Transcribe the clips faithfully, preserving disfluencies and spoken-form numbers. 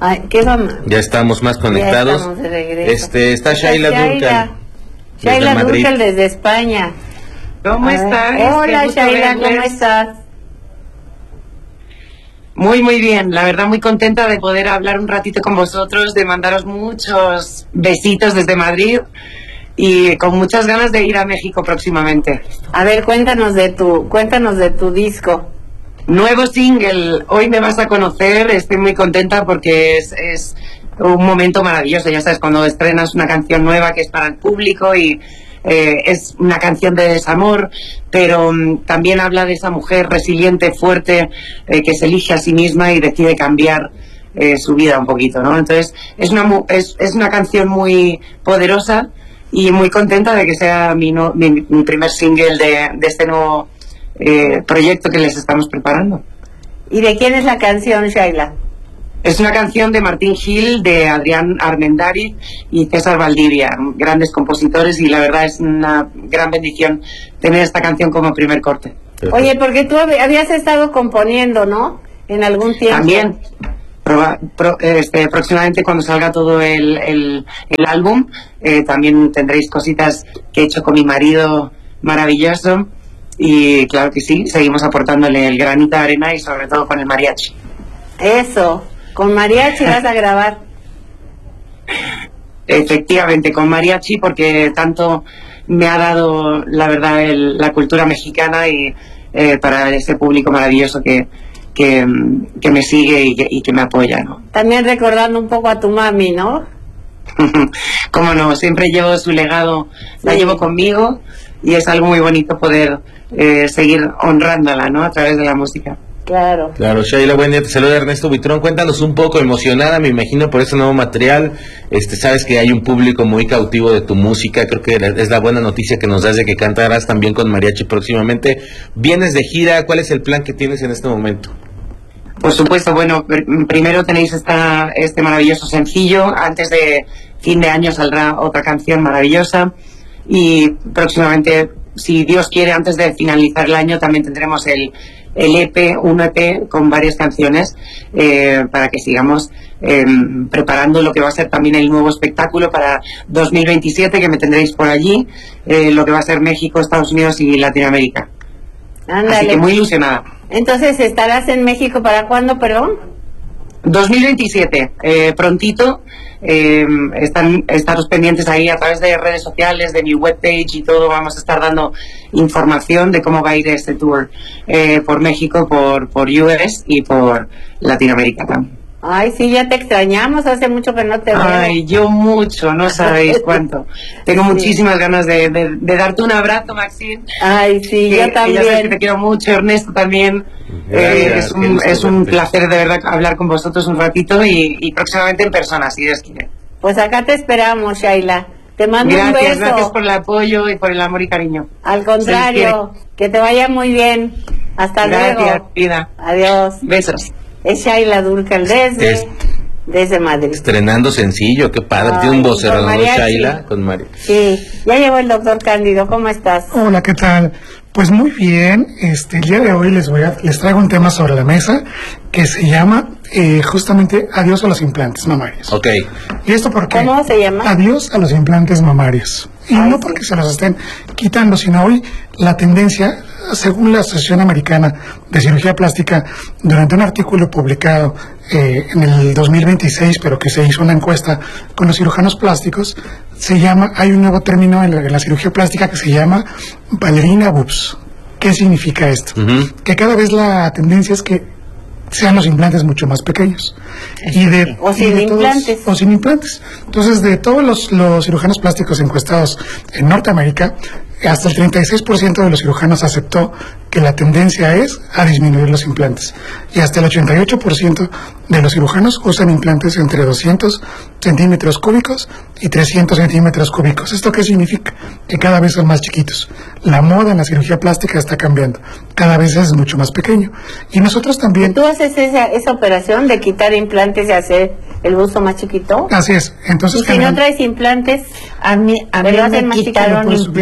Ay, ¿qué vamos? Ya estamos más conectados. Ya estamos de regreso. Este, está Shaila Durcal. Shaila Durcal desde España. ¿Cómo estás? Hola Shaila, ¿cómo estás? Muy, muy bien. La verdad, muy contenta de poder hablar un ratito con vosotros, de mandaros muchos besitos desde Madrid y con muchas ganas de ir a México próximamente. A ver, cuéntanos de tu, cuéntanos de tu disco. Nuevo single, Hoy me vas a conocer. Estoy muy contenta porque es, es un momento maravilloso. Ya sabes, cuando estrenas una canción nueva que es para el público y eh, es una canción de desamor, pero um, también habla de esa mujer resiliente, fuerte, eh, que se elige a sí misma y decide cambiar eh, su vida un poquito, ¿no? Entonces es una, es, es una canción muy poderosa y muy contenta de que sea mi, no, mi, mi primer single de, de este nuevo Eh, proyecto que les estamos preparando. ¿Y de quién es la canción, Shaila? Es una canción de Martín Gil, de Adrián Armendariz y César Valdivia, grandes compositores, y la verdad es una gran bendición tener esta canción como primer corte. Oye, porque tú habías estado componiendo, ¿no? En algún tiempo. También, pro, pro, este, próximamente cuando salga todo el, el, el álbum, eh, también tendréis cositas que he hecho con mi marido maravilloso. Y claro que sí, seguimos aportándole el granito de arena y sobre todo con el mariachi. Eso, con mariachi vas a grabar. Efectivamente, con mariachi, porque tanto me ha dado, la verdad, el, la cultura mexicana y eh, para ese público maravilloso que, que, que me sigue y que, y que me apoya, ¿no? También recordando un poco a tu mami, ¿no? Cómo no, siempre llevo su legado, la sí. llevo conmigo y es algo muy bonito poder eh, seguir honrándola, ¿no? A través de la música. Claro. Claro, Shaila, buen día, te saluda Ernesto Buitrón. Cuéntanos un poco, emocionada, me imagino, por este nuevo material. Este, sabes que hay un público muy cautivo de tu música, creo que es la buena noticia que nos das de que cantarás también con mariachi próximamente. Vienes de gira, ¿cuál es el plan que tienes en este momento? Por supuesto, bueno, pr- primero tenéis esta, este maravilloso sencillo, antes de fin de año saldrá otra canción maravillosa y próximamente, si Dios quiere, antes de finalizar el año también tendremos el, el E P, un E P con varias canciones eh, para que sigamos eh, preparando lo que va a ser también el nuevo espectáculo para dos mil veintisiete, que me tendréis por allí, eh, lo que va a ser México, Estados Unidos y Latinoamérica. Ándale. Así que muy ilusionada. Entonces, ¿estarás en México para cuándo, perdón? dos mil veintisiete, eh, prontito. Eh, están estaros pendientes ahí a través de redes sociales, de mi webpage y todo. Vamos a estar dando información de cómo va a ir este tour eh, por México, por, por U S y por Latinoamérica también. Ay, sí, ya te extrañamos, hace mucho que no te veo. Ay, yo mucho, no sabéis cuánto. Tengo sí. muchísimas ganas de, de, de darte un abrazo, Maxine. Ay, sí, que, yo también. Ya sabes que te quiero mucho, Ernesto también. Eh, es un, es un placer de verdad hablar con vosotros un ratito y, y próximamente en persona, si Dios quiere. Pues acá te esperamos, Shaila. Te mando gracias, un beso. Gracias por el apoyo y por el amor y cariño. Al contrario, que te vaya muy bien. Hasta gracias, luego. Gracias, vida. Adiós. Besos. Es Shaila Durcal desde, es, desde Madrid. Estrenando sencillo, qué padre. Ay, tiene un vocerón, Shaila, con María. Sí, ya llegó el doctor Cándido, ¿cómo estás? Hola, ¿qué tal? Pues muy bien, este, el día de hoy les voy a, les traigo un tema sobre la mesa que se llama eh, justamente Adiós a los implantes mamarios. Ok. ¿Y esto por qué? ¿Cómo se llama? Adiós a los implantes mamarios. Y Ay, no porque sí. se los estén quitando, sino hoy la tendencia, según la Asociación Americana de Cirugía Plástica, durante un artículo publicado eh, en el dos mil veintiséis, pero que se hizo una encuesta con los cirujanos plásticos, se llama, hay un nuevo término en la, en la cirugía plástica que se llama ballerina boobs. ¿Qué significa esto? Uh-huh. Que cada vez la tendencia es que sean los implantes mucho más pequeños. Y de, o sin y de implantes. Todos, o sin implantes. Entonces, de todos los, los cirujanos plásticos encuestados en Norteamérica, hasta el treinta y seis por ciento de los cirujanos aceptó que la tendencia es a disminuir los implantes. Y hasta el ochenta y ocho por ciento de los cirujanos usan implantes entre doscientos centímetros cúbicos y trescientos centímetros cúbicos. ¿Esto qué significa? Que cada vez son más chiquitos. La moda en la cirugía plástica está cambiando. Cada vez es mucho más pequeño. Y nosotros también... ¿Tú haces esa, esa operación de quitar implantes y hacer el busto más chiquito? Así es. Entonces, ¿y si no traes implantes? A mí, a mí me quitaron implantes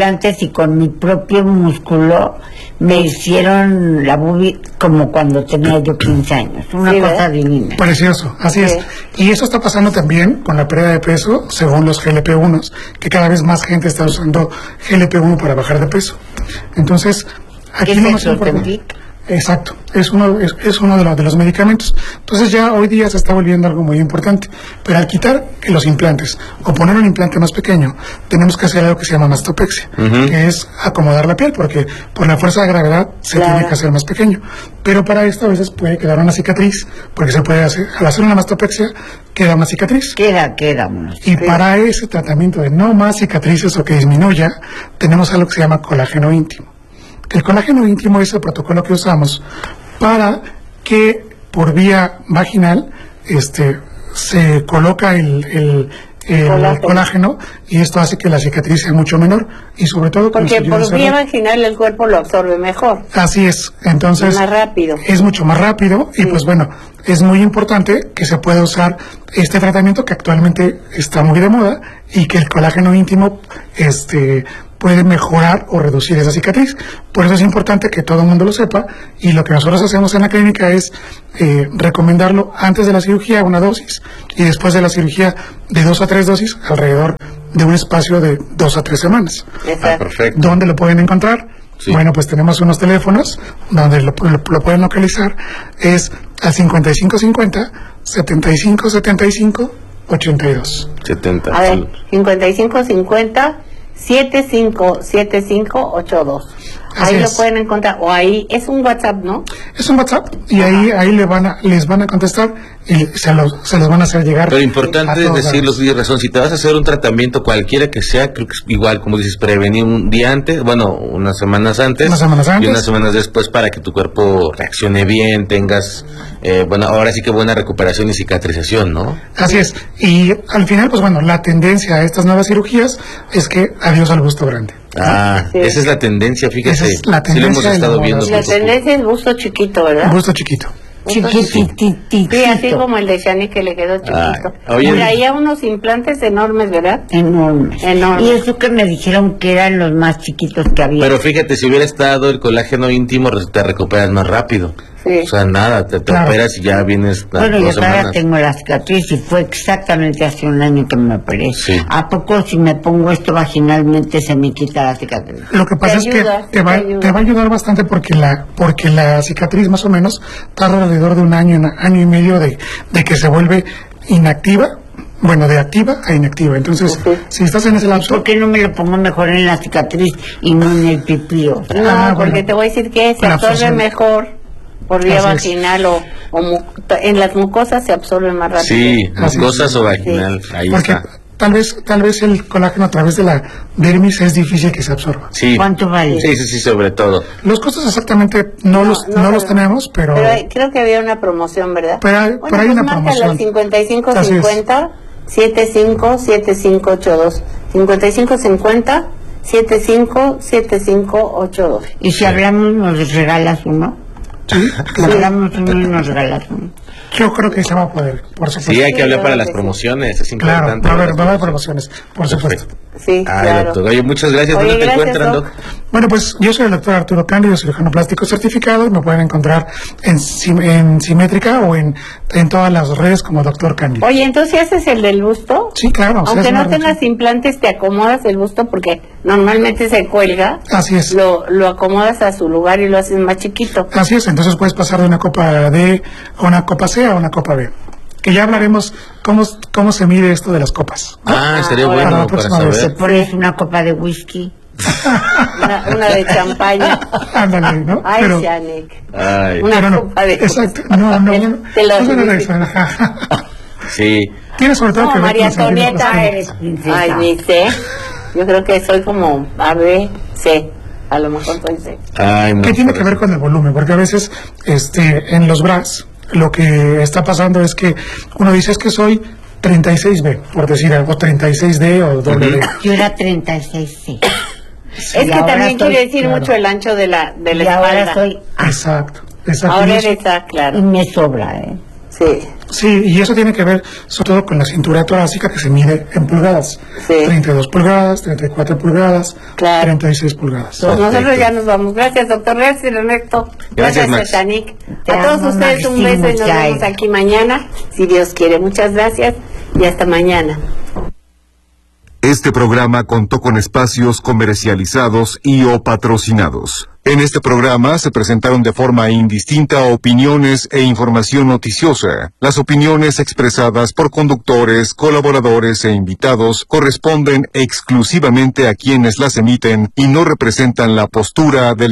y con mi propio músculo me hicieron la boobie como cuando tenía yo quince años. Una Sí, cosa ¿verdad? divina. Precioso, así Sí. es. Y eso está pasando también con la pérdida de peso, según los G L P uno, que cada vez más gente está usando G L P uno para bajar de peso. Entonces, aquí ¿Qué lo es más eso, importante. Ozempic? Exacto, es uno, es, es uno de, los, de los medicamentos. Entonces ya hoy día se está volviendo algo muy importante. Pero al quitar los implantes o poner un implante más pequeño, tenemos que hacer algo que se llama mastopexia, Ujú. que es acomodar la piel, porque por la fuerza de gravedad se Claro. tiene que hacer más pequeño. Pero para esto a veces puede quedar una cicatriz, porque se puede hacer, al hacer una mastopexia, queda una cicatriz. Queda, queda. Bueno. Y para ese tratamiento de no más cicatrices o que disminuya, tenemos algo que se llama colágeno íntimo. El colágeno íntimo es el protocolo que usamos para que por vía vaginal este, se coloca el, el, el Colágeno. colágeno y esto hace que la cicatriz sea mucho menor y sobre todo que nos Porque ayuda a por cerrar. vía vaginal el cuerpo lo absorbe mejor. Así es, entonces Más rápido. es mucho más rápido y Sí. pues bueno, es muy importante que se pueda usar este tratamiento que actualmente está muy de moda y que el colágeno íntimo este puede mejorar o reducir esa cicatriz. Por eso es importante que todo el mundo lo sepa y lo que nosotros hacemos en la clínica es eh, recomendarlo antes de la cirugía una dosis y después de la cirugía de dos a tres dosis alrededor de un espacio de dos a tres semanas. Ah, Exacto. perfecto. ¿Dónde lo pueden encontrar? Sí. Bueno, pues tenemos unos teléfonos donde lo, lo- lo pueden localizar. Es al cincuenta y cinco cincuenta, setenta y cinco setenta y cinco, ochenta y dos. setenta. A ver, cincuenta y cinco cincuenta, setenta y cinco setenta y cinco ochenta y dos. Así Ahí lo es. pueden encontrar. O ahí, es un WhatsApp, ¿no? Es un WhatsApp y ahí ahí le van a, les van a contestar y se los, se los van a hacer llegar. Pero a importante es todos decirlo, lados. tienes razón, si te vas a hacer un tratamiento cualquiera que sea, creo que es igual, como dices, prevenir un día antes, bueno, unas semanas antes, Unas semanas antes. y unas semanas después para que tu cuerpo reaccione bien, tengas, eh, bueno, ahora sí que buena recuperación y cicatrización, ¿no? Así es. Y al final, pues bueno, la tendencia a estas nuevas cirugías es que adiós al busto grande. Ah, Sí. esa es la tendencia, fíjese, Esa es la sí lo hemos tendencia de la estado moda. viendo. La poco a poco. tendencia es busto chiquito, ¿verdad? Busto chiquito. Chiquitititito. Sí, así como el de Shani que le quedó chiquito. Ay, oye. Y traía unos implantes enormes, ¿verdad? Enormes. Enormes. Y eso que me dijeron que eran los más chiquitos que había. Pero fíjate, si hubiera estado el colágeno íntimo, re- te recuperas más rápido. Sí. O sea, nada, te, te Claro. operas y ya vienes a Bueno, yo dos todavía semanas. tengo la cicatriz y fue exactamente hace un año que me operé. Sí. ¿A poco si me pongo esto vaginalmente se me quita la cicatriz? Lo que pasa Te es ayuda, que te va, te ayuda. te va a ayudar bastante porque la porque la cicatriz más o menos tarda alrededor de un año, un año y medio de, de que se vuelve inactiva, bueno, de activa a inactiva. Entonces, Ujú. si estás en ese lapso, ¿Por qué no me lo pongo mejor en la cicatriz y no en el pipío? No, Ah, porque bueno. te voy a decir que se La absorbe absorción. mejor por vía Así es. vaginal o, o mu- en las mucosas se absorbe más rápido. Sí, Así es. mucosas o vaginal, ahí porque está. tal vez tal vez el colágeno a través de la dermis es difícil que se absorba. Sí. ¿Cuánto vale? Sí, sí, sí, sobre todo. Los costos exactamente no, los no, los pero- tenemos, pero, Pero hay- creo que había una promoción, ¿verdad? Pero hay- bueno, pero hay pues una márcalo promoción. al cincuenta y cinco Así es. cincuenta, setenta y cinco setenta y cinco ochenta y dos. cincuenta y cinco cincuenta, setenta y cinco setenta y cinco ochenta y dos. Y si hablamos, nos regalas uno. sí, Si hablamos uno y nos regalas uno. yo creo que se va a poder, por supuesto. Sí, hay que Sí, hablar claro para que las sí. promociones, es Claro, importante. va a haber, las va a haber promociones, por supuesto. Perfecto. Sí, Ay, claro. doctor, oye, muchas gracias. Oye, ¿Dónde te gracias, encuentran, Doc. Doc? Bueno, pues yo soy el doctor Arturo Cándido, cirujano plástico certificado, y me pueden encontrar en, Sim- en Simétrica o en, en todas las redes como doctor Cándido. Oye, entonces si haces el del busto, Sí, claro. o sea, aunque es no una tengas reacción. implantes, te acomodas el busto porque normalmente se cuelga, Así es. lo, lo acomodas a su lugar y lo haces más chiquito. Así es, entonces puedes pasar de una copa D a una copa C a una copa B. Que ya hablaremos cómo, cómo se mide esto de las copas. Ah, sería ahora bueno la para próxima vez. Te saber. pones una copa de whisky. Una, una de champaña. Ándale, ¿no? Ay, Pero, Shanek. Ay, Una pero no, copa de exacto, no, no, Te- no, te lo no se lo admito. dejo, ajá. sí. Tiene sobre todo No, que ver María con sentir Antonieta las eres cosas. princesa. Ay, ni sé. Yo creo que soy como A, B, C. A lo mejor soy C. Ay, no, ¿Qué tiene por que ver eso. con el volumen? Porque a veces este, en los bras lo que está pasando es que uno dice es que soy treinta y seis B, por decir algo, treinta y seis D o doble D. Yo era treinta y seis C. Es Y que ahora también soy- quiere decir claro. mucho el ancho de la, de la Y ahora espalda. soy A. Exacto, exacto. Ahora Y eso- eres A, Y claro. me sobra, ¿eh? Sí. Sí, y eso tiene que ver sobre todo con la cintura torácica que se mide en pulgadas. Sí. treinta y dos pulgadas, treinta y cuatro pulgadas, Claro. treinta y seis pulgadas. Pues nosotros ya nos vamos. Gracias, doctor. Gracias, Ernesto. Gracias, Max. Titanic. Te A todos amo, ustedes un beso y nos Maxine, vemos aquí mañana, si Dios quiere. Muchas gracias y hasta mañana. Este programa contó con espacios comercializados y o patrocinados. En este programa se presentaron de forma indistinta opiniones e información noticiosa. Las opiniones expresadas por conductores, colaboradores e invitados corresponden exclusivamente a quienes las emiten y no representan la postura del